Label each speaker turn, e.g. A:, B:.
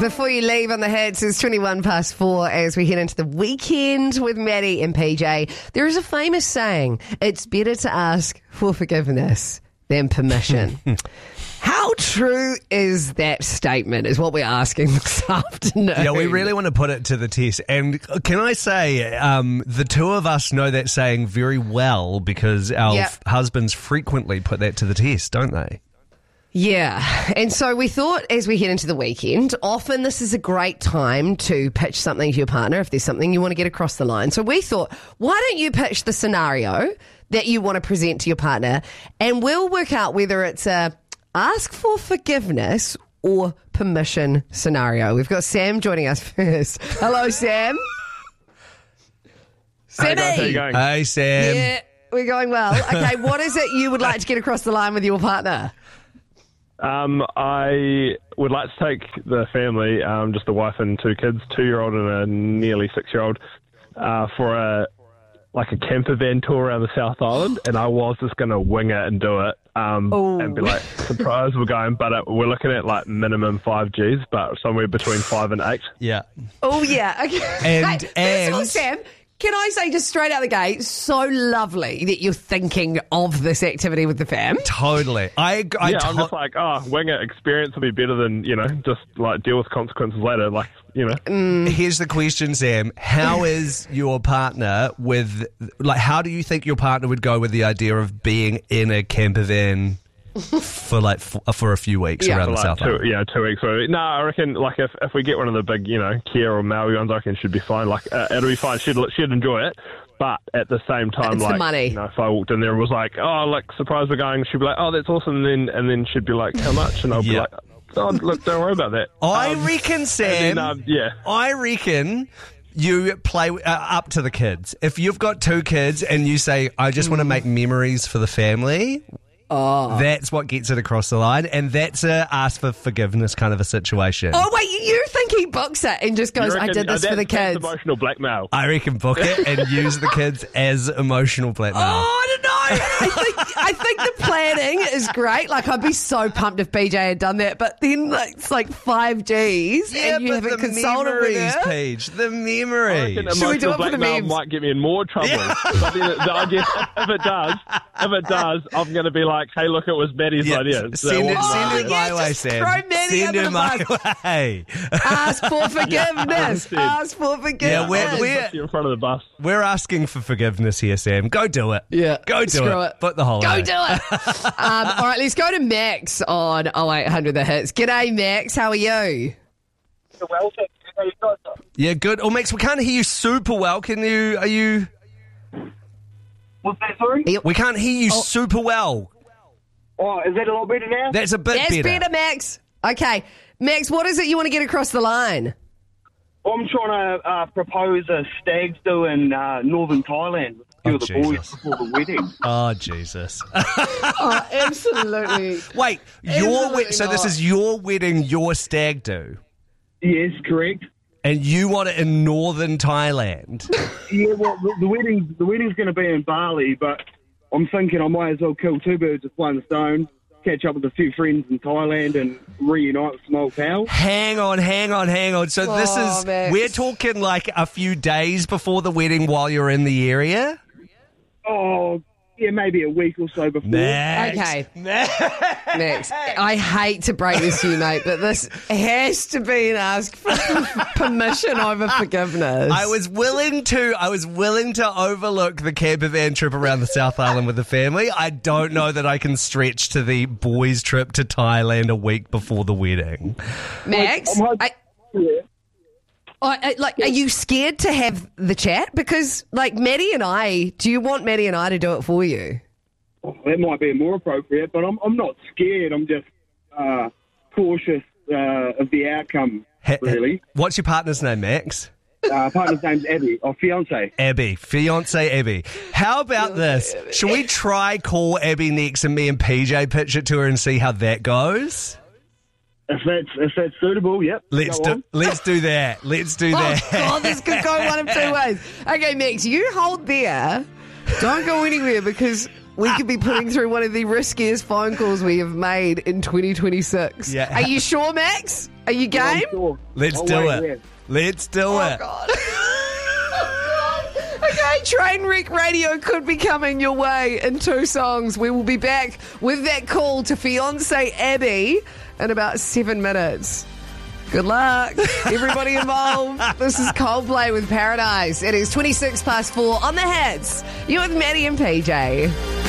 A: Before you leave on the hits, it's 4 as we head into the weekend with Maddie and PJ. There is a famous saying, it's better to ask for forgiveness than permission. How true is that statement is what we're asking this afternoon.
B: Yeah, we really want to put it to the test. And can I say, the two of us know that saying very well because our husbands frequently put that to the test, don't they?
A: Yeah, and so we thought as we head into the weekend, often this is a great time to pitch something to your partner if there's something you want to get across the line. So we thought, why don't you pitch the scenario that you want to present to your partner and we'll work out whether it's a ask for forgiveness or permission scenario. We've got Sam joining us first. Hello, Sam. Sammy.
C: Hey guys, how you going?
B: Hey, Sam.
A: Yeah, we're going well. Okay, what is it you would like to get across the line with your partner?
C: I would like to take the family, just a wife and 2 kids, 2-year-old and a nearly 6-year-old, for a camper van tour around the South Island, and I was just going to wing it and do it, and be like, surprise, we're going, but we're looking at like minimum 5 Gs, but somewhere between 5 and 8.
B: Yeah.
A: Oh, yeah. Okay.
B: And
A: First of all, Sam, can I say just straight out the gate, so lovely that you're thinking of this activity with the fam.
B: Totally. I'm
C: just like, wing it, experience will be better than, just like deal with consequences later,
B: Here's the question, Sam. How is your partner with, how do you think your partner would go with the idea of being in a camper van for a few weeks around the South Island?
C: 2 weeks. No, I reckon if we get one of the big, Kia or Maui ones, I reckon it should be fine. It'll be fine. She'd enjoy it. But at the same time,
A: it's the money.
C: If I walked in there and was like, surprise, we're going, she'd be like, oh, that's awesome. And then she'd be like, how much? And I'll be like, oh, look, don't worry about that.
B: I reckon, Sam.
C: Then,
B: I reckon you play up to the kids. If you've got 2 kids and you say, I just want to make memories for the family, that's what gets it across the line. And that's a ask for forgiveness kind of a situation.
A: Oh, wait, you think he books it and just goes, I did this for the kids?
C: That's emotional blackmail.
B: I reckon book it and use the kids as emotional blackmail.
A: Oh, I don't know. I think the planning is great. I'd be so pumped if BJ had done that. But then it's like 5 Gs and you haven't consulted with her.
B: Paige, the memories.
A: Should we do it for the memes?
C: Might get me in more trouble. But then I guess if it does, I'm going to be like, hey, look, it was Maddie's idea.
B: Send it my way, Sam.
A: Throw Maddie
B: send it my way.
A: Ask for forgiveness. Ask for forgiveness.
C: Yeah, we're in front of the bus.
B: We're asking for forgiveness here, Sam. Go do it.
A: Yeah.
B: Go do it. Put the holiday.
A: Go do it. All right, let's go to Max on 0800 The Hits. G'day, Max. How are you?
D: Well, how you guys?
B: Yeah, good. Oh, Max, we can't hear you super well. Are you...
D: What's that, sorry?
B: We can't hear you super well.
D: Oh, is that a lot better now?
B: That's a bit better.
A: That's better, Max. Okay. Max, what is it you want to get across the line?
D: I'm trying to propose a stag's do in northern Thailand with a few of the boys before the wedding.
B: Oh, Jesus.
A: Oh, absolutely.
B: Wait, so this is your wedding, your stag do?
D: Yes, correct.
B: And you want it in northern Thailand?
D: Yeah, well, the wedding's going to be in Bali, but I'm thinking I might as well kill 2 birds with one stone, catch up with a few friends in Thailand and reunite with some old pals.
B: Hang on. So
A: Max.
B: we're talking like a few days before the wedding while you're in the area?
D: Oh, yeah, maybe a week or so before.
A: Okay. Max, I hate to break this to you, mate, but this has to be an ask for permission over forgiveness.
B: I was willing to overlook the camper van trip around the South Island with the family. I don't know that I can stretch to the boys' trip to Thailand a week before the wedding.
A: Max, are you scared to have the chat? Because, do you want Maddie and I to do it for you?
D: That might be more appropriate, but I'm not scared. I'm just cautious of the outcome, really.
B: What's your partner's name, Max?
D: Partner's name's Abby, or fiancé.
B: Fiancé Abby. How about this? Should we try call Abby next and me and PJ pitch it to her and see how that goes?
D: If that's suitable, yep.
B: Let's do that.
A: Oh, God, this could go one of 2 ways. Okay, Max, you hold there. Don't go anywhere because we could be putting through one of the riskiest phone calls we have made in 2026.
B: Yeah.
A: Are you sure, Max? Are you game?
D: Sure.
B: Let's
D: I'll
B: do
D: wait,
B: it.
D: yeah.
B: Let's do it.
A: God. Okay, Trainwreck Radio could be coming your way in 2 songs. We will be back with that call to fiance Abby in about 7 minutes. Good luck, everybody involved. This is Coldplay with Paradise. It is 4:26 on the Hits. You're with Maddie and PJ.